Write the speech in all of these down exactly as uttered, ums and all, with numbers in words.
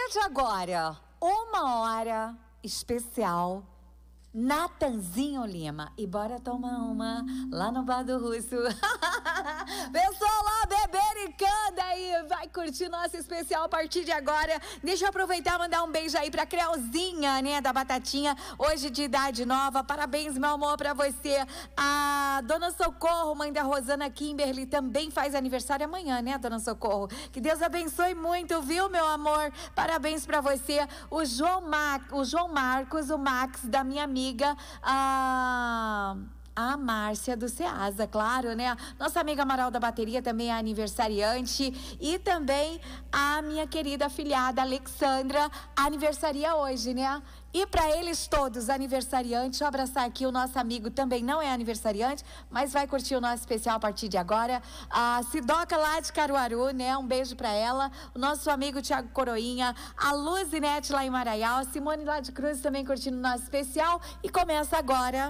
partir de agora, uma hora especial, Natanzinho Lima. E bora tomar uma lá no Bar do Russo. Pessoal lá, bebericando aí, vai curtir nosso especial a partir de agora. Deixa eu aproveitar e mandar um beijo aí pra Creuzinha, né, da Batatinha, hoje de idade nova. Parabéns, meu amor, pra você. A Dona Socorro, mãe da Rosana Kimberly, também faz aniversário amanhã, né, Dona Socorro? Que Deus abençoe muito, viu, meu amor? Parabéns pra você. O João, Ma o João Marcos, o Max, da minha amiga, a... A Márcia do Ceasa, claro, né? Nossa amiga Amaral da Bateria também é aniversariante. E também a minha querida afilhada Alexandra, aniversaria hoje, né? E para eles todos, aniversariantes, deixa eu abraçar aqui o nosso amigo, também não é aniversariante, mas vai curtir o nosso especial a partir de agora. A Sidoca lá de Caruaru, né? Um beijo para ela. O nosso amigo Tiago Coroinha, a Luzinete lá em Maraial, a Simone lá de Cruz também curtindo o nosso especial. E começa agora...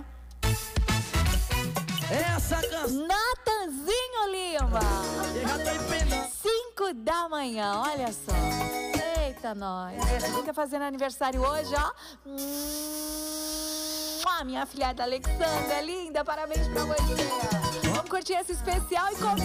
Essa canção. Natanzinho Lima. Eu já tô empenando. Cinco da manhã, olha só. Eita, nós. Quem tá fazendo aniversário hoje, ó. Hum, a minha afilhada Alexandra, linda, parabéns pra você. Vamos curtir esse especial e começa.